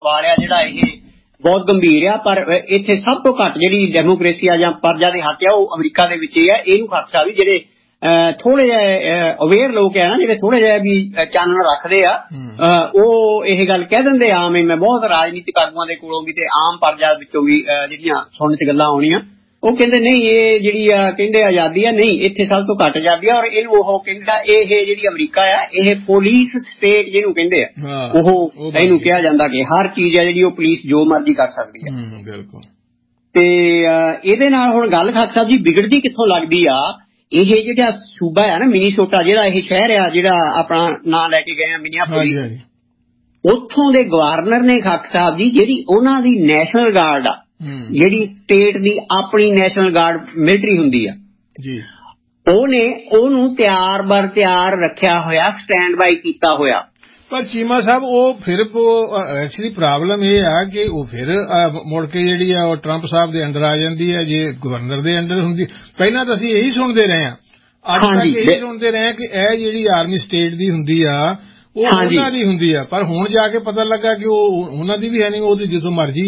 ਸਵਾਲ ਆ ਜਿਹੜਾ ਇਹ ਬਹੁਤ ਗੰਭੀਰ ਆ, ਪਰ ਇੱਥੇ ਸਭ ਤੋਂ ਘੱਟ ਜਿਹੜੀ ਡੈਮੋਕ੍ਰੇਸੀ ਆ ਜਾਂ ਪਰਜਾ ਦੇ ਹੱਕ ਆ ਉਹ ਅਮਰੀਕਾ ਦੇ ਵਿੱਚ ਹੀ ਆ। ਇਹਨੂੰ ਖਰਚਾ ਵੀ ਜਿਹੜੇ ਥੋੜੇ ਜਿਹੇ ਅਵੇਅਰ ਲੋਕ ਆ ਨਾ, ਜਿਹੜੇ ਥੋੜੇ ਜਿਹੇ ਵੀ ਚਾਨਣ ਰੱਖਦੇ ਆ, ਉਹ ਇਹ ਗੱਲ ਕਹਿ ਦਿੰਦੇ ਆ। ਮੈਂ ਬਹੁਤ ਰਾਜਨੀਤਿਕ ਆਗੂਆਂ ਦੇ ਕੋਲੋਂ ਵੀ ਤੇ ਆਮ ਪਰਜਾ ਵਿੱਚੋਂ ਵੀ ਜਿਹੜੀਆਂ ਸੁਣਨ ਚ ਗੱਲਾਂ ਆਉਣੀਆਂ, ਉਹ ਕਹਿੰਦੇ ਨਹੀਂ ਇਹ ਜਿਹੜੀ ਆ ਕਹਿੰਦੇ ਆਜ਼ਾਦੀ ਆ, ਨਹੀਂ ਇੱਥੇ ਸਭ ਤੋਂ ਘੱਟ ਆਜ਼ਾਦੀ ਆ। ਔਰ ਇਹਨੂੰ ਉਹ ਕਹਿੰਦਾ ਇਹ ਜਿਹੜੀ ਅਮਰੀਕਾ ਆ ਇਹ ਪੁਲਿਸ ਸਟੇਟ ਜਿਹਨੂੰ ਕਹਿੰਦੇ ਆ, ਉਹ ਇਹਨੂੰ ਕਿਹਾ ਜਾਂਦਾ ਕਿ ਹਰ ਚੀਜ਼ ਆ ਜਿਹੜੀ ਉਹ ਪੁਲਿਸ ਜੋ ਮਰਜ਼ੀ ਕਰ ਸਕਦੀ ਆ। ਬਿਲਕੁਲ। ਤੇ ਇਹਦੇ ਨਾਲ ਹੁਣ ਗੱਲ ਖਾਲਸਾ ਸਾਹਿਬ ਜੀ ਵਿਗੜਦੀ ਕਿੱਥੋਂ ਲੱਗਦੀ ਆ, ਇਹ ਜਿਹੜਾ ਸੂਬਾ ਆ ਨਾ ਮਿਨੀਸੋਟਾ, ਜਿਹੜਾ ਇਹ ਸ਼ਹਿਰ ਆ ਜਿਹੜਾ ਆਪਣਾ ਨਾਂ ਲੈ ਕੇ ਗਏ ਆ ਮਿਨੀਆਪੋਲਿਸ, ਉੱਥੋਂ ਦੇ ਗਵਰਨਰ ਨੇ ਖਾਲਸਾ ਸਾਹਿਬ ਜੀ ਜਿਹੜੀ ਉਹਨਾਂ ਦੀ ਨੈਸ਼ਨਲ ਗਾਰਡ ਆ, ਜਿਹੜੀ ਸਟੇਟ ਦੀ ਆਪਣੀ ਨੈਸ਼ਨਲ ਗਾਰਡ ਮਿਲਟਰੀ ਹੁੰਦੀ ਆ ਜੀ, ਉਹਨੂੰ ਤਿਆਰ ਬਰ ਤਿਆਰ ਰੱਖਿਆ ਹੋਇਆ, ਸਟੈਂਡ ਬਾਈ ਕੀਤਾ ਹੋਇਆ। ਪਰ ਚੀਮਾ ਸਾਹਿਬ ਉਹ ਫਿਰ ਐਕਚੁਅਲੀ ਪ੍ਰੋਬਲਮ ਇਹ ਆ ਕਿ ਉਹ ਫਿਰ ਮੁੜ ਕੇ ਜਿਹੜੀ ਆ ਉਹ ਟਰੰਪ ਸਾਹਿਬ ਦੇ ਅੰਡਰ ਆ ਜਾਂਦੀ ਹੈ ਜੇ ਗਵਰਨਰ ਦੇ ਅੰਡਰ ਹੁੰਦੀ। ਪਹਿਲਾਂ ਤਾਂ ਅਸੀਂ ਇਹੀ ਸੁਣਦੇ ਰਹੇ ਹਾਂ, ਅੱਜ ਤੱਕ ਇਹੀ ਸੁਣਦੇ ਰਹੇ ਕਿ ਇਹ ਜਿਹੜੀ ਆਰਮੀ ਸਟੇਟ ਦੀ ਹੁੰਦੀ ਆ ਉਹ ਉਹਨਾਂ ਦੀ ਹੁੰਦੀ ਆ, ਪਰ ਹੁਣ ਜਾ ਕੇ ਪਤਾ ਲੱਗਾ ਕਿ ਉਹ ਉਹਨਾਂ ਦੀ ਵੀ ਹੈ ਨਹੀਂ, ਉਹਦੀ ਜਦੋਂ ਮਰਜ਼ੀ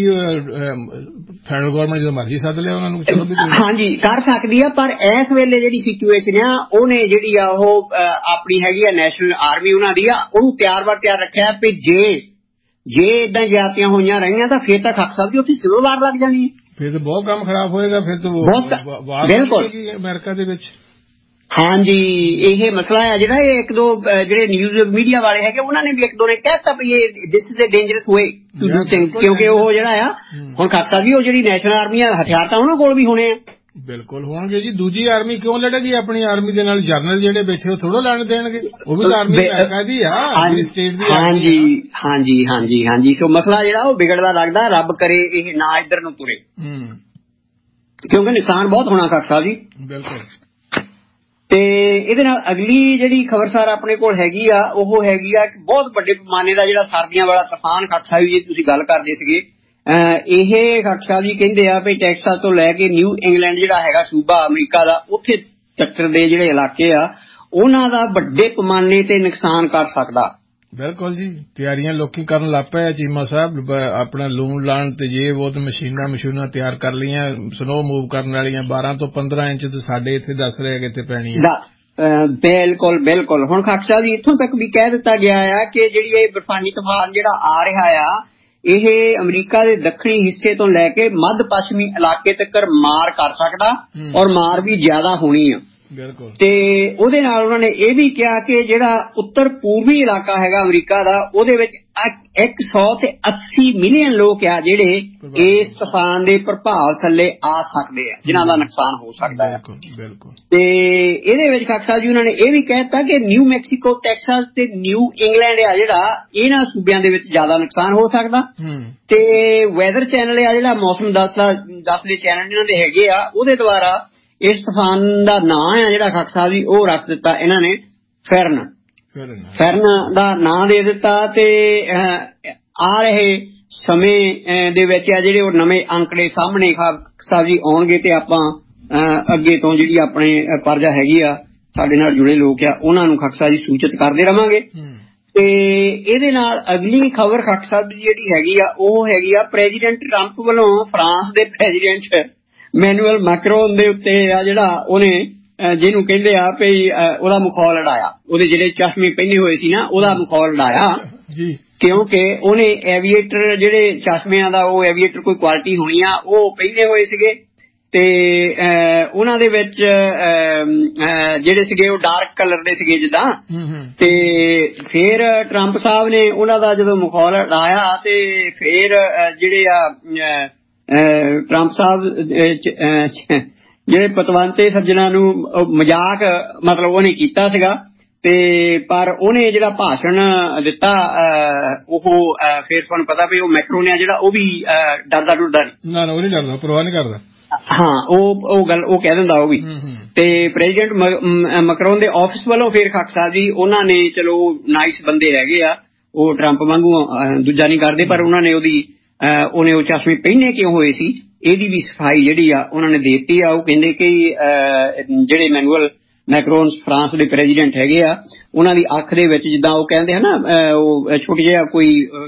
ਫੈਡਰਲ ਗਵਰਨਮੈਂਟ ਜਦੋਂ ਮਰਜ਼ੀ ਸੱਦ ਲਿਆ ਉਹਨਾਂ ਨੂੰ। ਹਾਂਜੀ ਕਰ ਸਕਦੀ ਆ, ਪਰ ਇਸ ਵੇਲੇ ਜਿਹੜੀ ਸਿਚੁਏਸ਼ਨ ਆ ਉਹਨੇ ਜਿਹੜੀ ਆ ਉਹ ਆਪਣੀ ਹੈਗੀ ਆ ਨੈਸ਼ਨਲ ਆਰਮੀ ਉਹਨਾਂ ਦੀ ਆ, ਉਹਨੂੰ ਤਿਆਰ ਬਰ ਤਿਆਰ ਰੱਖਿਆ ਵੀ ਜੇ ਏਦਾਂ ਜ਼ਿਆਦਤੀਆਂ ਹੋਈਆਂ ਰਹੀਆਂ ਤਾਂ ਫਿਰ ਤਾਂ ਖੱਕ ਸਕਦੀ ਉੱਥੇ ਸਿਵਲ ਵਾਰ ਲੱਗ ਜਾਣੀ ਹੈ, ਫਿਰ ਤਾਂ ਬਹੁਤ ਕੰਮ ਖਰਾਬ ਹੋਏਗਾ, ਫਿਰ ਤਾਂ ਬਿਲਕੁਲ ਅਮਰੀਕਾ ਦੇ ਵਿੱਚ। ਹਾਂਜੀ ਇਹ ਮਸਲਾ ਆ ਜਿਹੜਾ ਇਹ ਇੱਕ ਦੋ ਜਿਹੜੇ ਨਿਊਜ਼ ਮੀਡੀਆ ਵਾਲੇ ਹੈਗੇ ਉਹਨਾਂ ਨੇ ਵੀ ਇੱਕ ਦੋ ਨੇ ਕਹਿਤਾ ਵੀ ਇਹ this is a dangerous way to do things, ਕਿਉਂਕਿ ਉਹ ਜਿਹੜਾ ਆ ਹੁਣ ਖਾਲਸਾ ਜੀ ਉਹ ਜਿਹੜੀ ਨੈਸ਼ਨਲ ਆਰਮੀ ਆ ਹਥਿਆਰ ਤਾਂ ਉਹਨਾਂ ਕੋਲ ਵੀ ਹੋਣੇ ਆ। ਬਿਲਕੁਲ ਹੋਣਗੇ ਜੀ, ਦੂਜੀ ਆਰਮੀ ਕਿਉਂ ਲੜੇਗੀ ਆਪਣੀ ਆਰਮੀ ਦੇ ਨਾਲ? ਜਰਨਲ ਜਿਹੜੇ ਬੈਠੇ ਉਹ ਥੋੜ੍ਹਾ ਲੈਣ ਦੇਣਗੇ, ਉਹ ਵੀ ਆਰਮੀ ਅਮਰੀਕਾ ਦੀ ਆ, ਸਟੇਟ ਦੀ। ਹਾਂਜੀ ਸੋ ਮਸਲਾ ਜਿਹੜਾ ਉਹ ਵਿਗੜਦਾ ਲੱਗਦਾ, ਰੱਬ ਕਰੇ ਇਹ ਨਾ ਇੱਧਰ ਨੂੰ ਤੁਰੇ, ਕਿਉਂਕਿ ਨੁਕਸਾਨ ਬਹੁਤ ਹੋਣਾ ਖਾਲਸਾ ਜੀ। ਬਿਲਕੁਲ। ਤੇ ਇਹਦੇ ਨਾਲ ਅਗਲੀ ਜਿਹੜੀ ਖਬਰਸਾਰ ਆਪਣੇ ਕੋਲ ਹੈਗੀ ਆ ਉਹ ਹੈਗੀ ਆ ਬਹੁਤ ਵੱਡੇ ਪੈਮਾਨੇ ਦਾ ਜਿਹੜਾ ਸਰਦੀਆਂ ਵਾਲਾ ਤੂਫਾਨ ਖਾਲਸਾ ਜੀ ਤੁਸੀਂ ਗੱਲ ਕਰਦੇ ਸੀਗੇ, ਇਹ ਖਾਲਸਾ ਜੀ ਕਹਿੰਦੇ ਆ ਵੀ ਟੈਕਸਾਸ ਤੋਂ ਲੈ ਕੇ ਨਿਊ ਇੰਗਲੈਂਡ ਜਿਹੜਾ ਹੈਗਾ ਸੂਬਾ ਅਮਰੀਕਾ ਦਾ, ਉੱਥੇ ਚੱਕਰ ਦੇ ਜਿਹੜੇ ਇਲਾਕੇ ਆ ਉਹਨਾਂ ਦਾ ਵੱਡੇ ਪੈਮਾਨੇ ਤੇ ਨੁਕਸਾਨ ਕਰ ਸਕਦਾ। ਬਿਲਕੁਲ ਜੀ, ਤਿਆਰੀਆਂ ਲੋਕੀ ਕਰਨ ਲੱਗ ਪਏ ਆ ਚੀਮਾ ਸਾਹਿਬ, ਆਪਣਾ ਲੂਣ ਲਾਣ ਤੇ ਜੇ ਉਹ ਤੇ ਮਸ਼ੀਨਾਂ ਤਿਆਰ ਕਰ ਲਈਆਂ ਸਨੋ ਮੂਵ ਕਰਨ ਵਾਲੀਆਂ, 12 ਤੋਂ 15 ਇੰਚ ਤੇ ਸਾਡੇ ਇੱਥੇ ਦੱਸ ਰਹੇ ਕਿ ਇੱਥੇ ਪੈਣੀ ਹੈ। ਬਿਲਕੁਲ ਹੁਣ ਖਾਲਸਾ ਜੀ ਇੱਥੋਂ ਤੱਕ ਵੀ ਕਹਿ ਦਿੱਤਾ ਗਿਆ ਆ ਕਿ ਜਿਹੜੀ ਇਹ ਬਰਫਾਨੀ ਤੂਫਾਨ ਜਿਹੜਾ ਆ ਰਿਹਾ ਆ ਇਹ ਅਮਰੀਕਾ ਦੇ ਦੱਖਣੀ ਹਿੱਸੇ ਤੋਂ ਲੈ ਕੇ ਮੱਧ ਪੱਛਮੀ ਇਲਾਕੇ ਤੱਕ ਮਾਰ ਕਰ ਸਕਦਾ, ਔਰ ਮਾਰ ਵੀ ਜ਼ਿਆਦਾ ਹੋਣੀ ਆ। ਬਿਲਕੁਲ। ਤੇ ਉਹਦੇ ਨਾਲ ਉਹਨਾਂ ਨੇ ਇਹ ਵੀ ਕਿਹਾ ਕਿ ਜਿਹੜਾ ਉੱਤਰ ਪੂਰਬੀ ਇਲਾਕਾ ਹੈਗਾ ਅਮਰੀਕਾ ਦਾ, ਉਹਦੇ ਵਿੱਚ 180 ਮਿਲੀਅਨ ਲੋਕ ਆ ਜਿਹੜੇ ਇਸ ਤੂਫਾਨ ਦੇ ਪ੍ਰਭਾਵ ਥੱਲੇ ਆ ਸਕਦੇ ਆ, ਜਿਨ੍ਹਾਂ ਦਾ ਨੁਕਸਾਨ ਹੋ ਸਕਦਾ ਹੈ। ਬਿਲਕੁਲ। ਤੇ ਇਹਦੇ ਵਿੱਚ ਖਾਲਸਾ ਜੀ ਉਹਨਾਂ ਨੇ ਇਹ ਵੀ ਕਹਿ ਦਿੱਤਾ ਕਿ ਨਿਊ ਮੈਕਸੀਕੋ, ਟੈਕਸਾਸ ਤੇ ਨਿਊ ਇੰਗਲੈਂਡ ਆ ਜਿਹੜਾ ਇਹਨਾਂ ਸੂਬਿਆਂ ਦੇ ਵਿੱਚ ਜ਼ਿਆਦਾ ਨੁਕਸਾਨ ਹੋ ਸਕਦਾ। ਤੇ ਵੈਦਰ ਚੈਨਲ ਆ ਜਿਹੜਾ ਮੌਸਮ ਦੱਸਦੇ ਚੈਨਲ ਇਹਨਾਂ ਦੇ ਹੈਗੇ ਆ, ਉਹਦੇ ਦੁਆਰਾ ਇਸ ਤੂਫਾਨ ਦਾ ਨਾਂ ਆ ਜਿਹੜਾ ਖਾਲਸਾ ਜੀ ਉਹ ਰੱਖ ਦਿੱਤਾ ਇਹਨਾਂ ਨੇ ਫੈਰਨ ਦਾ ਨਾਂ ਦੇ ਦਿੱਤਾ। ਤੇ ਆ ਰਹੇ ਸਮੇਂ ਦੇ ਵਿੱਚ ਆ ਜਿਹੜੇ ਉਹ ਨਵੇਂ ਅੰਕੜੇ ਸਾਹਮਣੇ ਖਾਲਸਾ ਜੀ ਆਉਣਗੇ ਤੇ ਆਪਾਂ ਅੱਗੇ ਤੋਂ ਜਿਹੜੀ ਆਪਣੇ ਪਰਜਾ ਹੈਗੀ ਆ ਸਾਡੇ ਨਾਲ ਜੁੜੇ ਲੋਕ ਆ ਉਹਨਾਂ ਨੂੰ ਖਾਲਸਾ ਜੀ ਸੂਚਿਤ ਕਰਦੇ ਰਵਾਂਗੇ। ਤੇ ਇਹਦੇ ਨਾਲ ਅਗਲੀ ਖਬਰ ਖਾਲਸਾ ਜੀ ਜਿਹੜੀ ਹੈਗੀ ਆ ਉਹ ਹੈਗੀ ਆ ਪ੍ਰੈਜ਼ੀਡੈਂਟ ਟਰੰਪ ਵੱਲੋਂ ਫਰਾਂਸ ਦੇ ਪ੍ਰੈਜ਼ੀਡੈਂਟ ਮੈਨੂਅਲ ਮੈਕਰੋਨ ਦੇ ਉੱਤੇ ਆ ਜਿਹੜਾ ਉਹਨੇ ਜਿਹਨੂੰ ਕਹਿੰਦੇ ਆ ਵੀ ਉਹਦਾ ਮਖੌਲ ਉਡਾਇਆ, ਉਹਦੇ ਜਿਹੜੇ ਚਸ਼ਮੇ ਪਹਿਨੇ ਹੋਏ ਸੀ ਨਾ ਉਹਦਾ ਮਖੌਲ ਉਡਾਇਆ, ਕਿਉਂਕਿ ਉਹਨੇ ਐਵੀਏਟਰ ਜਿਹੜੇ ਚਸ਼ਮਿਆਂ ਦਾ ਉਹ ਐਵੀਏਟਰ ਕੋਈ ਕੁਆਲਿਟੀ ਹੋਣੀ ਆ ਉਹ ਪਹਿਨੇ ਹੋਏ ਸੀਗੇ ਤੇ ਉਹਨਾਂ ਦੇ ਵਿੱਚ ਜਿਹੜੇ ਸੀਗੇ ਉਹ ਡਾਰਕ ਕਲਰ ਦੇ ਸੀਗੇ ਜਿੱਦਾਂ। ਤੇ ਫਿਰ ਟਰੰਪ ਸਾਹਿਬ ਨੇ ਉਹਨਾਂ ਦਾ ਜਦੋਂ ਮਖੌਲ ਉਡਾਇਆ ਤੇ ਫਿਰ ਜਿਹੜੇ ਆ ਟਰੰਪ ਸਾਹਿਬ ਜਿਹੜੇ ਪਤਵੰਤੇ ਸੱਜਣਾ ਨੂੰ ਮਜ਼ਾਕ ਮਤਲਬ ਉਹਨੇ ਕੀਤਾ ਸੀਗਾ, ਤੇ ਪਰ ਉਹਨੇ ਜਿਹੜਾ ਭਾਸ਼ਣ ਦਿੱਤਾ ਉਹ ਫਿਰ ਤੁਹਾਨੂੰ ਪਤਾ ਵੀ ਉਹ ਮੈਕਰੋਨ ਆ ਜਿਹੜਾ ਉਹ ਵੀ ਡਰਦਾ ਡੁਰਦਾ ਨਹੀਂ, ਉਹ ਨਹੀਂ ਡਰਦਾ, ਪਰਵਾਹ ਨਹੀਂ ਕਰਦਾ। ਹਾਂ ਉਹ ਗੱਲ ਉਹ ਕਹਿ ਦਿੰਦਾ ਉਹ ਵੀ। ਤੇ ਪ੍ਰੈਜ਼ੀਡੈਂਟ ਮੈਕਰੋਨ ਦੇ ਆਫਿਸ ਵੱਲੋਂ ਫਿਰ ਖਾਲਸਾ ਜੀ ਉਹਨਾਂ ਨੇ ਚਲੋ ਨਾਈਸ ਬੰਦੇ ਹੈਗੇ ਆ, ਉਹ ਟਰੰਪ ਵਾਂਗੂ ਦੂਜਾ ਨਹੀਂ ਕਰਦੇ, ਪਰ ਉਹਨਾਂ ਨੇ ਉਹਨੇ ਉਹ ਚਸ਼ਮੇ ਪਹਿਨੇ ਕਿਉਂ ਹੋਏ ਸੀ ਇਹਦੀ ਵੀ ਸਫਾਈ ਜਿਹੜੀ ਆ ਉਹਨਾਂ ਨੇ ਦੇ ਦਿੱਤੀ ਆ। ਉਹ ਕਹਿੰਦੇ ਕਿ ਜਿਹੜੇ ਮੈਨੂਅਲ ਮੈਕਰੋਨ ਫਰਾਂਸ ਦੇ ਪ੍ਰੈਜ਼ੀਡੈਂਟ ਹੈਗੇ ਆ ਉਹਨਾਂ ਦੀ ਅੱਖ ਦੇ ਵਿੱਚ ਜਿੱਦਾਂ ਉਹ ਕਹਿੰਦੇ ਹਨਾ ਉਹ ਛੋਟੀ ਜਿਹਾ ਕੋਈ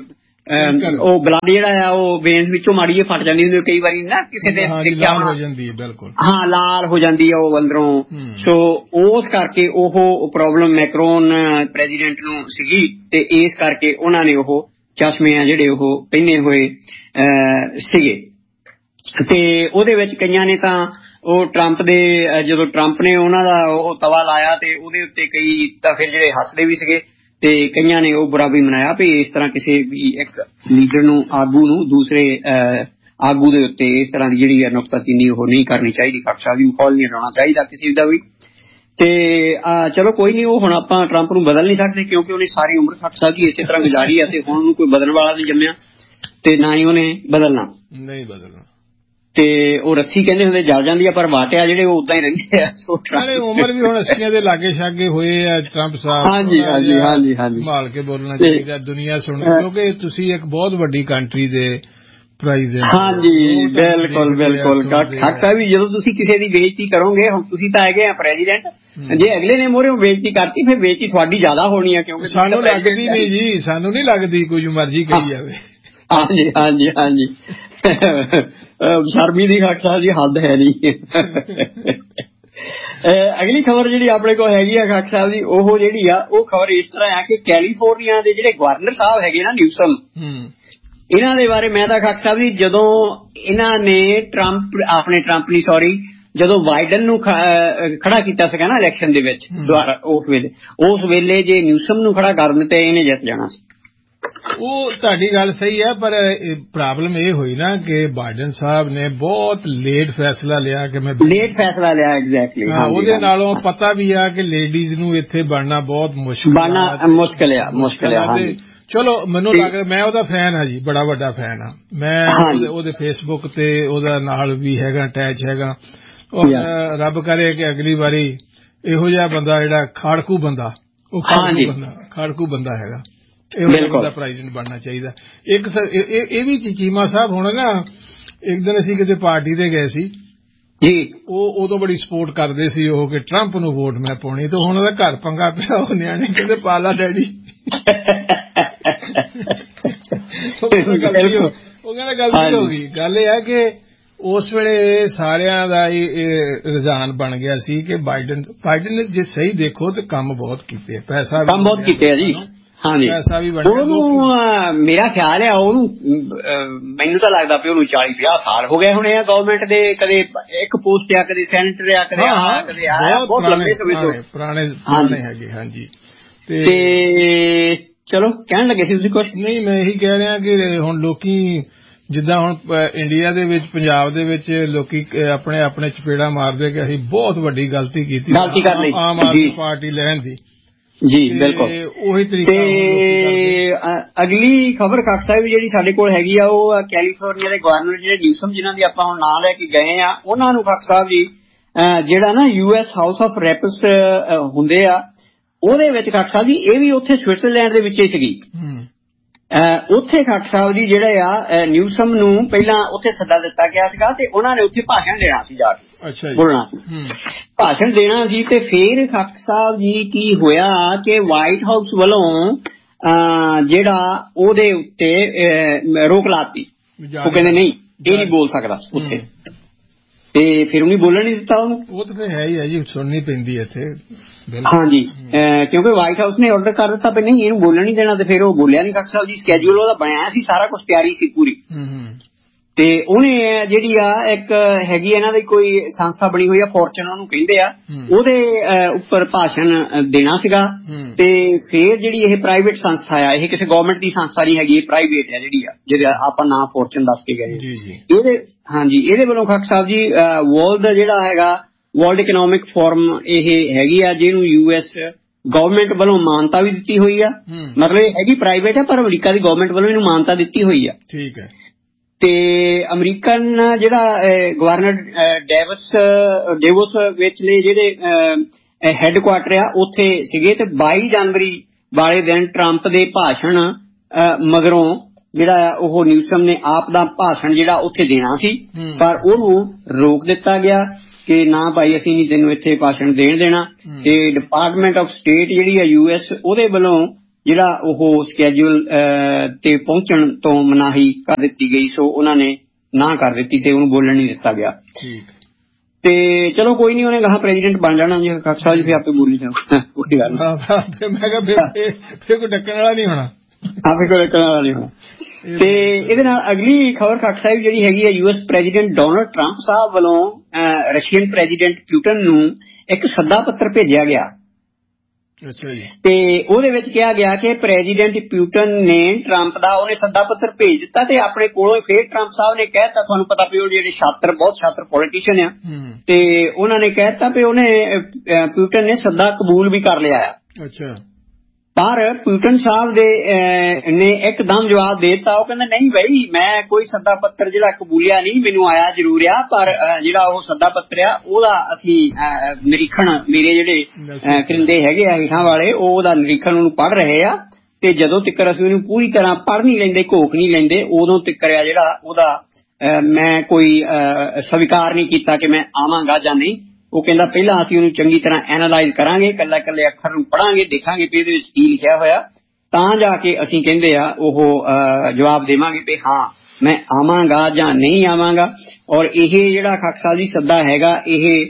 ਉਹ ਬਲੱਡ ਜਿਹੜਾ ਆ ਉਹ ਵੇਨਸ ਵਿੱਚੋਂ ਮਾੜੀ ਜਿਹੀ ਫਟ ਜਾਂਦੀ ਹੁੰਦੀ ਕਈ ਵਾਰੀ ਨਾ ਕਿਸੇ ਦੇ ਦੇਖਿਆ ਹੋ ਜਾਂਦੀ ਹੈ ਬਿਲਕੁਲ ਹਾਂ ਲਾਲ ਹੋ ਜਾਂਦੀ ਹੈ ਉਹ ਅੰਦਰੋਂ ਸੋ ਉਸ ਕਰਕੇ ਉਹ ਪ੍ਰੋਬਲਮ ਮੈਕਰੋਨ ਪ੍ਰੈਜ਼ੀਡੈਂਟ ਨੂੰ ਸੀਗੀ ਤੇ ਇਸ ਕਰਕੇ ਉਹਨਾਂ ਨੇ ਉਹ ਚਸ਼ਮੇ ਆ ਜਿਹੜੇ ਉਹ ਪਹਿਨੇ ਹੋਏ ਸੀਗੇ ਤੇ ਉਹਦੇ ਵਿੱਚ ਕਈਆਂ ਨੇ ਤਾਂ ਉਹ ਟਰੰਪ ਦੇ ਜਦੋਂ ਟਰੰਪ ਨੇ ਉਹਨਾਂ ਦਾ ਉਹ ਤਵਾ ਲਾਇਆ ਤੇ ਉਹਦੇ ਉੱਤੇ ਕਈ ਤਾਂ ਫਿਰ ਜਿਹੜੇ ਹੱਸਦੇ ਵੀ ਸੀਗੇ ਤੇ ਕਈਆਂ ਨੇ ਉਹ ਬੁਰਾ ਵੀ ਮਨਾਇਆ ਵੀ ਇਸ ਤਰ੍ਹਾਂ ਕਿਸੇ ਵੀ ਇੱਕ ਲੀਡਰ ਨੂੰ ਆਗੂ ਨੂੰ ਦੂਸਰੇ ਆਗੂ ਦੇ ਉੱਤੇ ਇਸ ਤਰ੍ਹਾਂ ਦੀ ਜਿਹੜੀ ਨੁਕਤਾਚੀਨੀ ਉਹ ਨਹੀਂ ਕਰਨੀ ਚਾਹੀਦੀ ਖਰਚਾ ਵੀ ਫੌਲ ਨਹੀਂ ਲਾਉਣਾ ਚਾਹੀਦਾ ਕਿਸੇ ਦਾ ਵੀ ਤੇ ਚਲੋ ਕੋਈ ਨਹੀਂ ਉਹ ਹੁਣ ਆਪਾਂ ਟਰੰਪ ਨੂੰ ਬਦਲ ਨਹੀਂ ਸਕਦੇ ਕਿਉਂਕਿ ਉਹਨੇ ਸਾਰੀ ਉਮਰ ਖੱਟ ਸਕਦੀ ਇਸੇ ਤਰ੍ਹਾਂ ਗੁਜ਼ਾਰੀ ਹੈ ਤੇ ਹੁਣ ਉਹਨੂੰ ਕੋਈ ਬਦਲਣ ਵਾਲਾ ਨਹੀਂ ਜੰਮਿਆ ਤੇ ਨਾ ਹੀ ਉਹਨੇ ਬਦਲਣਾ ਤੇ ਉਹ ਰੱਸੀ ਕਹਿੰਦੇ ਹੁੰਦੇ ਜਲ ਜਾਂਦੀ ਆ ਪਰ ਵਾਟਿਆ ਜਿਹੜੇ ਉਹ ਉਦਾਂ ਹੀ ਰਹਿੰਦੇ ਆ ਉਮਰ ਵੀ ਹੁਣ 80 ਦੇ ਲਾਗੇ ਛਾਗੇ ਹੋਏ ਆ ਟਰੰਪ ਸਾਹਿਬ ਹਾਂਜੀ ਸੰਭਾਲ ਕੇ ਬੋਲਣਾ ਚਾਹੀਦਾ ਦੁਨੀਆ ਸੁਣ ਕਿਉਂਕਿ ਤੁਸੀਂ ਇੱਕ ਬਹੁਤ ਵੱਡੀ ਕੰਟਰੀ ਦੇ ਪ੍ਰਾਈਜ਼ੈਂਟ ਹਾਂਜੀ ਬਿਲਕੁਲ ਖੱਟ ਸਾਹਿਬ ਵੀ ਜਦੋਂ ਤੁਸੀਂ ਕਿਸੇ ਦੀ ਬੇਇੱਜ਼ਤੀ ਕਰੋਗੇ ਹੁਣ ਤੁਸੀਂ ਤਾਂ ਹੈਗੇ ਆ ਪ੍ਰੈਜ਼ੀਡੈਂਟ ਜੇ ਅਗਲੇ ਨੇ ਮੋਹਰੇ ਬੇਇੱਜ਼ਤੀ ਕਰਤੀ ਫਿਰ ਬੇਇੱਜ਼ਤੀ ਤੁਹਾਡੀ ਜ਼ਿਆਦਾ ਹੋਣੀ ਆ ਕਿਉਂਕਿ ਸਾਨੂੰ ਲੱਗਦੀ ਨਹੀਂ ਜੀ ਸਾਨੂੰ ਨਹੀਂ ਲੱਗਦੀ ਕੁਝ ਮਰਜ਼ੀ ਕਹੀ ਜਾਵੇ ਹਾਂਜੀ ਸ਼ਰਮੀ ਦੀ ਖੱਟ ਸਾਹਿਬ ਜੀ ਹੱਦ ਹੈ ਨਹੀਂ ਅਗਲੀ ਖਬਰ ਜਿਹੜੀ ਆਪਣੇ ਕੋਲ ਹੈਗੀ ਆ ਖੱਟ ਸਾਹਿਬ ਦੀ ਉਹ ਜਿਹੜੀ ਆ ਉਹ ਖਬਰ ਇਸ ਤਰ੍ਹਾਂ ਆ ਕਿ ਕੈਲੀਫੋਰਨੀਆ ਦੇ ਜਿਹੜੇ ਗਵਰਨਰ ਸਾਹਿਬ ਹੈਗੇ ਨਾ ਨਿਊਸਮ ਇਹਨਾਂ ਦੇ ਬਾਰੇ ਮੈਂ ਤਾਂ ਖੱਟ ਸਾਹਿਬ ਜੀ ਜਦੋਂ ਇਹਨਾਂ ਨੇ ਜਦੋਂ ਬਾਈਡਨ ਨੂੰ ਖੜਾ ਕੀਤਾ ਸੀਗਾ ਨਾ ਇਲੈਕਸ਼ਨ ਦੇ ਵਿੱਚ ਦੁਆਰਾ ਉਸ ਵੇਲੇ ਜੇ ਨਿਊਸਮ ਨੂੰ ਖੜਾ ਕਰ ਦਿੱਤਾ ਇਹਨੇ ਜਿੱਤ ਜਾਣਾ ਸੀ ਉਹ ਤੁਹਾਡੀ ਗੱਲ ਸਹੀ ਹੈ ਪਰ ਪ੍ਰੋਬਲਮ ਇਹ ਹੋਈ ਨਾ ਕਿ ਬਾਈਡਨ ਸਾਹਿਬ ਨੇ ਬਹੁਤ ਲੇਟ ਫੈਸਲਾ ਲਿਆ ਐਗਜ਼ੈਕਟਲੀ ਉਹਦੇ ਨਾਲੋਂ ਪਤਾ ਵੀ ਆ ਕਿ ਲੇਡੀਜ਼ ਨੂੰ ਇੱਥੇ ਬਣਨਾ ਬਹੁਤ ਮੁਸ਼ਕਿਲ ਆ ਚਲੋ ਮੈਨੂੰ ਲੱਗਦਾ ਮੈਂ ਉਹਦਾ ਫੈਨ ਹਾਂ ਜੀ ਬੜਾ ਵੱਡਾ ਫੈਨ ਹਾਂ ਮੈਂ ਉਹਦੇ ਫੇਸਬੁੱਕ ਤੇ ਉਹਦਾ ਨਾਲ ਵੀ ਹੈਗਾ ਅਟੈਚ ਹੈਗਾ ਰੱਬ ਕਰੇ ਕਿ ਅਗਲੀ ਵਾਰੀ ਇਹੋ ਜਿਹਾ ਬੰਦਾ ਜਿਹੜਾ ਖਾੜਕੂ ਬੰਦਾ ਹੈਗਾ ਇਹੋ ਜਿਹਾ ਪ੍ਰੈਜ਼ੀਡੈਂਟ ਬਣਨਾ ਚਾਹੀਦਾ ਇੱਕ ਇਹ ਵੀ ਚੀਮਾ ਸਾਹਿਬ ਹੁਣ ਨਾ ਇੱਕ ਦਿਨ ਅਸੀਂ ਕਿਤੇ ਪਾਰਟੀ ਤੇ ਗਏ ਸੀ ਜੀ ਉਹ ਉਦੋਂ ਬੜੀ ਸਪੋਰਟ ਕਰਦੇ ਸੀ ਉਹ ਕਿ ਟਰੰਪ ਨੂੰ ਵੋਟ ਮੈਂ ਪਾਉਣੀ ਤੇ ਹੁਣ ਉਹਦਾ ਘਰ ਪੰਗਾ ਪਿਆ ਉਹ ਨਿਆਣੇ ਕਹਿੰਦੇ ਪਾਲਾ ਡੈਡੀ ਉਹ ਕਹਿੰਦਾ ਗਲਤੀ ਹੋ ਗਈ ਗੱਲ ਇਹ ਹੈ ਕਿ ਉਸ ਵੇਲੇ ਸਾਰਿਆਂ ਦਾ ਰੁਝਾਨ ਬਣ ਗਿਆ ਸੀ ਕਿ ਬਾਈਡਨ ਨੇ ਜੇ ਸਹੀ ਦੇਖੋ ਤੇ ਕੰਮ ਬਹੁਤ ਕੀਤੇ ਪੈਸਾ ਬਹੁਤ ਕੀਤੇ ਆ ਜੀ ਹਾਂਜੀ ਪੈਸਾ ਵੀ ਬਣਿਆ ਉਹਨੂੰ ਮੇਰਾ ਖਿਆਲ ਹੈ ਉਹਨੂੰ ਮੈਨੂੰ ਤਾਂ ਲੱਗਦਾ ਪਿਆ ਉਹਨੂੰ 40-50 ਸਾਲ ਹੋ ਗਏ ਹੋਣੇ ਆ ਗਵਰਨਮੈਂਟ ਦੇ ਕਦੇ ਇੱਕ ਪੋਸਟ ਆ ਕਦੇ ਸੈਨੇਟਰ ਆ ਕਦੇ ਬਹੁਤ ਲੰਬੇ ਸਮੇਂ ਤੋਂ ਪੁਰਾਣੇ ਹੈਗੇ ਹਾਂਜੀ ਤੇ ਚਲੋ ਕਹਿਣ ਲੱਗੇ ਸੀ ਤੁਸੀਂ ਕੁਝ ਨਹੀਂ ਮੈਂ ਇਹੀ ਕਹਿ ਰਿਹਾ ਕਿ ਹੁਣ ਲੋਕੀ ਜਿੱਦਾਂ ਹੁਣ ਇੰਡੀਆ ਦੇ ਵਿੱਚ ਪੰਜਾਬ ਦੇ ਵਿੱਚ ਲੋਕੀ ਆਪਣੇ ਚਪੇੜਾ ਮਾਰਦੇ ਕਿ ਅਸੀਂ ਬਹੁਤ ਵੱਡੀ ਗਲਤੀ ਕੀਤੀ ਆਮ ਆਦਮੀ ਪਾਰਟੀ ਲੈਣ ਦੀ ਜੀ ਬਿਲਕੁਲ ਉਹੀ ਤਰੀਕਾ ਅਗਲੀ ਖਬਰ ਖੱਟ ਸਾਹਿਬ ਜਿਹੜੀ ਸਾਡੇ ਕੋਲ ਹੈਗੀ ਆ ਉਹ ਕੈਲੀਫੋਰਨੀਆ ਦੇ ਗਵਰਨਰ ਜਿਹੜੇ ਨਿਊਸਮ ਜਿਨ੍ਹਾਂ ਦੀ ਆਪਾਂ ਹੁਣ ਨਾਂ ਲੈ ਕੇ ਗਏ ਆ ਉਹਨਾਂ ਨੂੰ ਖੱਟ ਸਾਹਿਬ ਜੀ ਜਿਹੜਾ ਨਾ US ਹਾਊਸ ਆਫ ਰੈਪਸ ਹੁੰਦੇ ਆ ਉਹਦੇ ਵਿੱਚ ਖੱਟ ਸਾਹਿਬ ਜੀ ਇਹ ਵੀ ਉੱਥੇ ਸਵਿਟਜ਼ਰਲੈਂਡ ਦੇ ਵਿੱਚ ਹੀ ਸੀਗੀ ਉੱਥੇ ਖੱਟ ਸਾਹਿਬ ਜੀ ਜਿਹੜੇ ਆ ਨਿਊਸਮ ਨੂੰ ਪਹਿਲਾਂ ਉੱਥੇ ਸੱਦਾ ਦਿੱਤਾ ਗਿਆ ਸੀਗਾ ਤੇ ਉਹਨਾਂ ਨੇ ਉੱਥੇ ਭਾਸ਼ਣ ਦੇਣਾ ਸੀ ਜਾ ਕੇ ਬੋਲਣਾ ਭਾਸ਼ਣ ਦੇਣਾ ਸੀ ਤੇ ਫਿਰ ਖੱਟ ਸਾਹਿਬ ਜੀ ਕੀ ਹੋਇਆ ਕਿ ਵਾਈਟ ਹਾਊਸ ਵੱਲੋਂ ਜਿਹੜਾ ਉਹਦੇ ਉੱਤੇ ਰੋਕ ਲਾਤੀ ਉਹ ਕਹਿੰਦੇ ਨਹੀਂ ਇਹ ਨਹੀਂ ਬੋਲ ਸਕਦਾ ਉੱਥੇ ਤੇ ਫਿਰ ਉਹਨੇ ਬੋਲਣ ਨਹੀਂ ਦਿੱਤਾ ਉਹਨੂੰ ਉਹ ਤਾਂ ਹੈ ਹੀ ਹੈ ਜੀ ਸੁਣਨੀ ਪੈਂਦੀ ਇੱਥੇ ਹਾਂਜੀ ਕਿਉਂਕਿ ਵਾਈਟ ਹਾਊਸ ਨੇ ਆਰਡਰ ਕਰ ਦਿੱਤਾ ਵੀ ਨਹੀਂ ਇਹਨੂੰ ਬੋਲਣ ਨਹੀਂ ਦੇਣਾ ਤੇ ਫਿਰ ਉਹ ਬੋਲਿਆ ਨਹੀਂ ਖੱਟ ਸਾਹਿਬ ਜੀ ਸਕੈਜੂਲ ਉਹਦਾ ਬਣਿਆ ਸੀ ਸਾਰਾ ਕੁਝ ਤਿਆਰੀ ਸੀ ਪੂਰੀ ਤੇ ਉਹਨੇ ਜਿਹੜੀ ਆ ਇੱਕ ਹੈਗੀ ਇਹਨਾਂ ਦੀ ਕੋਈ ਸੰਸਥਾ ਬਣੀ ਹੋਈ ਆ ਫੋਰਚੂਨ ਉਹਨੂੰ ਕਹਿੰਦੇ ਆ ਉਹਦੇ ਉੱਪਰ ਭਾਸ਼ਣ ਦੇਣਾ ਸੀਗਾ ਤੇ ਫਿਰ ਜਿਹੜੀ ਇਹ ਪ੍ਰਾਈਵੇਟ ਸੰਸਥਾ ਆ ਇਹ ਕਿਸੇ ਗਵਰਨਮੈਂਟ ਦੀ ਸੰਸਥਾ ਨਹੀਂ ਹੈਗੀ ਇਹ ਪ੍ਰਾਈਵੇਟ ਆ ਜਿਹੜੀ ਆ ਜਿਹਦੇ ਆਪਾਂ ਨਾਂ ਫੋਰਚੂਨ ਦੱਸ ਕੇ ਗਏ ਇਹਦੇ ਵੱਲੋਂ ਖੱਟ ਸਾਹਿਬ ਜੀ ਵਰਲਡ ਜਿਹੜਾ ਹੈਗਾ ਵਰਲਡ ਇਕਨੋਮਿਕ ਫੋਰਮ ਇਹ ਹੈਗੀ ਆ ਜਿਹਨੂੰ US ਗਵਰਨਮੈਂਟ ਵੱਲੋਂ ਮਾਨਤਾ ਵੀ ਦਿੱਤੀ ਹੋਈ ਆ ਮਤਲਬ ਇਹ ਹੈਗੀ ਪ੍ਰਾਈਵੇਟ ਆ ਪਰ ਅਮਰੀਕਾ ਦੀ ਗਵਰਨਮੈਂਟ ਵੱਲੋਂ ਇਹਨੂੰ ਮਾਨਤਾ ਦਿੱਤੀ ਹੋਈ ਆ ਠੀਕ ਹੈ ਤੇ ਅਮਰੀਕਨ ਜਿਹੜਾ ਗਵਰਨਰ ਡੇਵੋਸ ਵਿਚਲੇ ਜਿਹੜੇ ਹੈੱਡਕੁਆਟਰ ਆ ਉੱਥੇ ਸੀਗੇ ਤੇ 22 ਜਨਵਰੀ ਵਾਲੇ ਦਿਨ ਟਰੰਪ ਦੇ ਭਾਸ਼ਣ ਮਗਰੋਂ ਜਿਹੜਾ ਉਹ ਨਿਊਸਮ ਨੇ ਆਪ ਦਾ ਭਾਸ਼ਣ ਜਿਹੜਾ ਉੱਥੇ ਦੇਣਾ ਸੀ ਪਰ ਉਹਨੂੰ ਰੋਕ ਦਿੱਤਾ ਗਿਆ ਕਿ ਨਾ ਭਾਈ ਅਸੀਂ ਨਹੀਂ ਤੈਨੂੰ ਇੱਥੇ ਭਾਸ਼ਣ ਦੇਣਾ ਤੇ ਡਿਪਾਰਟਮੈਂਟ ਆਫ ਸਟੇਟ ਜਿਹੜੀ ਆ US ਉਹਦੇ ਵੱਲੋਂ ਜਿਹੜਾ ਉਹ ਸਕੈਜੂਲ ਤੇ ਪਹੁੰਚਣ ਤੋਂ ਮਨਾਹੀ ਕਰ ਦਿੱਤੀ ਗਈ। ਸੋ ਉਹਨਾਂ ਨੇ ਨਾ ਕਰ ਦਿੱਤੀ ਤੇ ਉਹਨੂੰ ਬੋਲਣ ਨਹੀਂ ਦਿੱਤਾ ਗਿਆ। ਤੇ ਚਲੋ ਕੋਈ ਨਹੀਂ, ਉਹਨੇ ਕਹਾ ਪ੍ਰੈਜ਼ੀਡੈਂਟ ਬਣ ਜਾਣਾ ਜੀ ਖਾਲਸਾ ਸਾਹਿਬ ਜੀ, ਫਿਰ ਆਪੇ ਬੋਲੀ ਜਾਊਗਾ, ਕੋਈ ਗੱਲ ਨਹੀਂ। ਮੈਂ ਕਿਹਾ ਫਿਰ ਕੋਈ ਡੱਕਣ ਵਾਲਾ ਨਹੀਂ ਹੋਣਾ। ਆਪੇ ਕੋਈ ਡੱਕਣ ਵਾਲਾ ਨਹੀਂ ਹੋਣਾ। ਤੇ ਇਹਦੇ ਨਾਲ ਅਗਲੀ ਖਬਰ ਖਾਲਸਾ ਸਾਹਿਬ ਜਿਹੜੀ ਹੈਗੀ ਹੈ, US ਪ੍ਰੈਜ਼ੀਡੈਂਟ ਡੋਨਲਡ ਟਰੰਪ ਸਾਹਿਬ ਵੱਲੋਂ ਰਸ਼ੀਅਨ ਪ੍ਰੈਜ਼ੀਡੈਂਟ ਪੁਟਿਨ ਨੂੰ ਇੱਕ ਸੱਦਾ ਪੱਤਰ ਭੇਜਿਆ ਗਿਆ। ਅੱਛਾ ਜੀ। ਤੇ ਉਹਦੇ ਵਿੱਚ ਕਿਹਾ ਗਿਆ ਕਿ ਪ੍ਰੈਜ਼ੀਡੈਂਟ ਪੁਟਿਨ ਨੇ ਟਰੰਪ ਦਾ ਉਹਨੇ ਸੱਦਾ ਪੱਤਰ ਭੇਜ ਦਿੱਤਾ ਤੇ ਆਪਣੇ ਕੋਲੋਂ ਫਿਰ ਟਰੰਪ ਸਾਹਿਬ ਨੇ ਕਹਿ ਦਿੱਤਾ, ਤੁਹਾਨੂੰ ਪਤਾ ਵੀ ਉਹ ਜਿਹੜੇ ਬਹੁਤ ਛਾਤਰ ਪੋਲੀਟੀਸ਼ੀਅਨ ਆ, ਤੇ ਉਹਨਾਂ ਨੇ ਕਹਿ ਦਿੱਤਾ ਵੀ ਉਹਨੇ ਪੁਟਿਨ ਨੇ ਸੱਦਾ ਕਬੂਲ ਵੀ ਕਰ ਲਿਆ ਆ। ਅੱਛਾ। ਪਰ ਪੁਟਿਨ ਸਾਹਿਬ ਨੇ ਇੱਕਦਮ ਜਵਾਬ ਦੇ ਦਿੱਤਾ। ਉਹ ਕਹਿੰਦਾ ਨਹੀਂ ਬਈ, ਮੈਂ ਕੋਈ ਸੱਦਾ ਪੱਤਰ ਜਿਹੜਾ ਕਬੂਲਿਆ ਨਹੀਂ, ਮੈਨੂੰ ਆਇਆ ਜ਼ਰੂਰ ਆ, ਪਰ ਜਿਹੜਾ ਉਹ ਸੱਦਾ ਪੱਤਰ ਆ ਉਹਦਾ ਅਸੀਂ ਨਿਰੀਖਣ, ਮੇਰੇ ਜਿਹੜੇ ਕਰਿੰਦੇ ਹੈਗੇ ਆ ਹੇਠਾਂ ਵਾਲੇ, ਉਹਦਾ ਨਿਰੀਖਣ ਉਹਨੂੰ ਪੜ੍ਹ ਰਹੇ ਆ, ਤੇ ਜਦੋਂ ਤੱਕ ਅਸੀਂ ਉਹਨੂੰ ਪੂਰੀ ਤਰ੍ਹਾਂ ਪੜ੍ਹ ਨਹੀਂ ਲੈਂਦੇ, ਘੋਖ ਨਹੀਂ ਲੈਂਦੇ, ਉਦੋਂ ਤੱਕ ਆ ਜਿਹੜਾ ਉਹਦਾ ਮੈਂ ਕੋਈ ਸਵੀਕਾਰ ਨਹੀਂ ਕੀਤਾ ਕਿ ਮੈਂ ਆਵਾਂਗਾ ਜਾਂ ਨਹੀਂ। ਉਹ ਕਹਿੰਦਾ ਪਹਿਲਾਂ ਅਸੀਂ ਉਹਨੂੰ ਚੰਗੀ ਤਰ੍ਹਾਂ ਐਨਾਲਾਈਜ਼ ਕਰਾਂਗੇ, ਇਕੱਲੇ ਅੱਖਰ ਨੂੰ ਪੜਾਂਗੇ, ਦੇਖਾਂਗੇ ਵੀ ਇਹਦੇ ਵਿੱਚ ਕੀ ਲਿਖਿਆ ਹੋਇਆ, ਤਾਂ ਜਾ ਕੇ ਅਸੀਂ ਕਹਿੰਦੇ ਆ ਉਹ ਜਵਾਬ ਦੇਵਾਂਗੇ ਵੀ ਹਾਂ ਮੈਂ ਆਵਾਂਗਾ ਜਾਂ ਨਹੀਂ ਆਵਾਂਗਾ। ਔਰ ਇਹ ਜਿਹੜਾ ਖਾਲਸਾ ਜੀ ਸੱਦਾ ਹੈਗਾ, ਇਹ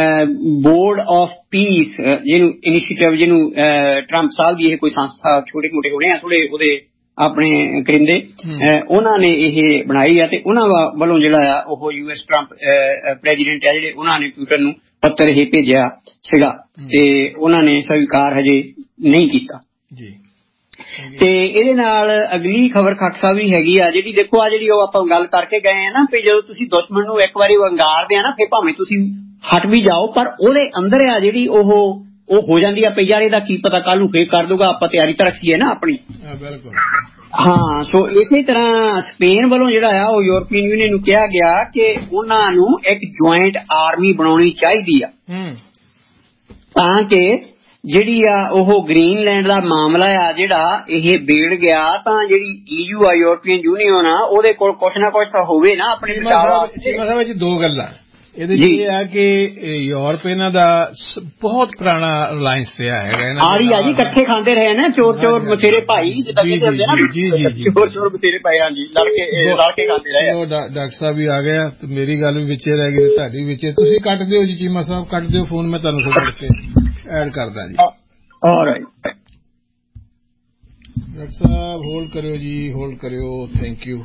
ਬੋਰਡ ਆਫ ਪੀਸ ਜਿਹਨੂੰ ਇਨੀਸ਼ੀਏਟਿਵ, ਜਿਹਨੂੰ ਟਰੰਪ ਸਾਹਿਬ ਦੀ ਇਹ ਕੋਈ ਸੰਸਥਾ, ਛੋਟੇ ਮੋਟੇ ਹੋਣੇ ਆ ਥੋੜੇ ਉਹਦੇ ਆਪਣੇ ਕਰਿੰਦੇ, ਉਹਨਾਂ ਨੇ ਇਹ ਬਣਾਈ ਆ, ਤੇ ਉਹਨਾਂ ਵੱਲੋਂ ਜਿਹੜਾ ਆ ਉਹ US ਟਰੰਪ ਪ੍ਰੈਜ਼ੀਡੈਂਟ ਆ ਜਿਹੜੇ, ਉਹਨਾਂ ਨੇ ਪੁਟਿਨ ਨੂੰ ਪੱਤਰ ਇਹ ਭੇਜਿਆ ਸੀਗਾ, ਤੇ ਉਹਨਾਂ ਨੇ ਸਵੀਕਾਰ ਹਜੇ ਨਹੀਂ ਕੀਤਾ ਜੀ। ਤੇ ਇਹਦੇ ਨਾਲ ਅਗਲੀ ਖਬਰ ਖਾਲਸਾ ਵੀ ਹੈਗੀ ਆ ਜਿਹੜੀ, ਦੇਖੋ ਆ ਜਿਹੜੀ ਉਹ ਆਪਾਂ ਗੱਲ ਕਰਕੇ ਗਏ ਆ ਨਾ ਵੀ ਜਦੋਂ ਤੁਸੀਂ ਦੁਸ਼ਮਣ ਨੂੰ ਇੱਕ ਵਾਰੀ ਵੰਗਾਰਦੇ ਆ ਨਾ, ਫਿਰ ਭਾਵੇਂ ਤੁਸੀਂ ਹਟ ਵੀ ਜਾਓ, ਪਰ ਉਹਦੇ ਅੰਦਰ ਆ ਜਿਹੜੀ ਉਹ ਹੋ ਜਾਂਦੀ ਆ ਪਈ ਯਾਰ ਇਹਦਾ ਕੀ ਪਤਾ ਕੱਲ ਨੂੰ ਫੇਰ ਕਰ ਦੂਗਾ, ਆਪਾਂ ਤਿਆਰੀ ਤਾਂ ਰੱਖੀਏ ਨਾ ਆਪਣੀ। ਬਿਲਕੁਲ। ਹਾਂ, ਸੋ ਇਸੇ ਤਰ੍ਹਾਂ ਸਪੇਨ ਵੱਲੋਂ ਜਿਹੜਾ ਆ ਉਹ ਯੂਰਪੀਅਨ ਯੂਨੀਅਨ ਨੂੰ ਕਿਹਾ ਗਿਆ ਕਿ ਉਹਨਾਂ ਨੂੰ ਇੱਕ ਜੁਆਇੰਟ ਆਰਮੀ ਬਣਾਉਣੀ ਚਾਹੀਦੀ ਆ, ਤਾਂ ਕਿ ਜਿਹੜੀ ਆ ਉਹ ਗ੍ਰੀਨਲੈਂਡ ਦਾ ਮਾਮਲਾ ਆ ਜਿਹੜਾ ਇਹ ਵਿਗੜ ਗਿਆ, ਤਾਂ ਜਿਹੜੀ EU ਆ, ਯੂਰਪੀਅਨ ਯੂਨੀਅਨ ਆ, ਉਹਦੇ ਕੋਲ ਕੁਛ ਨਾ ਕੁਛ ਤਾਂ ਹੋਵੇ ਨਾ ਆਪਣੇ ਬਚਾਅ ਵਿੱਚ। ਦੋ ਗੱਲਾਂ ਇਹਦੇ ਚ ਇਹ ਆ ਕਿ ਯੂਰਪ ਇਹਨਾਂ ਦਾ ਬਹੁਤ ਪੁਰਾਣਾ ਅਲਾਇੰਸ ਰਿਹਾ ਹੈਗਾ, ਆਹੀ ਆ ਜੀ, ਇਕੱਠੇ ਖਾਂਦੇ ਰਹੇ ਨਾ, ਚੋਰ ਬਥੇਰੇ ਭਾਈ, ਜਿੱਦਾਂ ਕਹਿੰਦੇ ਹੁੰਦੇ ਨਾ, ਚੋਰ ਬਥੇਰੇ ਭਾਈ, ਹਾਂਜੀ, ਲੜ ਕੇ ਖਾਂਦੇ ਰਹੇ। ਡਾਕਟਰ ਸਾਹਿਬ ਵੀ ਆ ਗਿਆ ਤੇ ਮੇਰੀ ਗੱਲ ਵੀ ਵਿੱਚੇ ਰਹਿ ਗਈ, ਤੁਹਾਡੀ ਵਿੱਚੇ। ਤੁਸੀਂ ਕੱਟ ਦਿਓ ਜੀ ਚੀਮਾ ਸਾਹਿਬ, ਕੱਟ ਦਿਓ ਫੋਨ, ਮੈਂ ਤੁਹਾਨੂੰ ਥੋੜਾ ਕੇ ਐਡ ਕਰਦਾ ਜੀ। ਆਲਰਾਈਟ ਡਾਕਟਰ ਸਾਹਿਬ ਹੋਲਡ ਕਰਿਓ ਜੀ, ਹੋਲਡ ਕਰਿਓ, ਥੈਂਕ ਯੂ।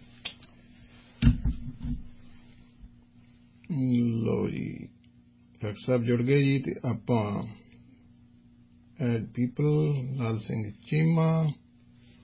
ਲੋ ਜੀ, ਡਾਕਟਰ ਸਾਹਿਬ ਜੁੜ ਗਏ ਜੀ, ਤੇ ਆਪਾਂ ਐਡ ਪੀਪਲ, ਲਾਲ ਸਿੰਘ ਚੀਮਾ।